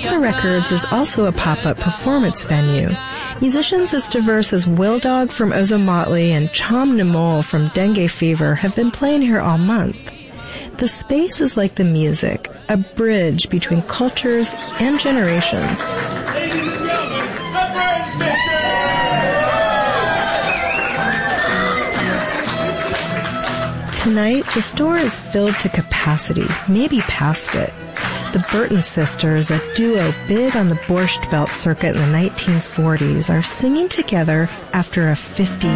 Alpha Records is also a pop-up performance venue. Musicians as diverse as Will Dog from Ozomatli and Chom Nimol from Dengue Fever have been playing here all month. The space is like the music, a bridge between cultures and generations. Tonight, the store is filled to capacity, maybe past it. The Burton sisters, a duo big on the Borscht Belt circuit in the 1940s, are singing together after a 50